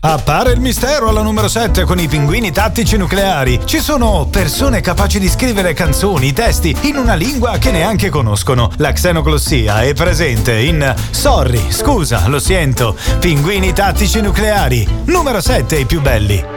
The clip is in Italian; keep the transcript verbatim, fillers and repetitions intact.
Appare il mistero alla numero sette con i pinguini tattici nucleari. Ci sono persone capaci di scrivere canzoni, testi in una lingua che neanche conoscono. La xenoglossia è presente in Sorry, scusa, lo sento. Pinguini tattici nucleari. Numero sette, i più belli.